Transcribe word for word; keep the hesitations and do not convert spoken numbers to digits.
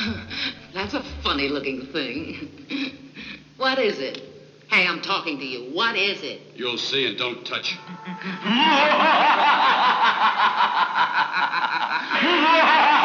That's a funny-looking thing. What is it? Hey, I'm talking to you. What is it? You'll see and don't touch.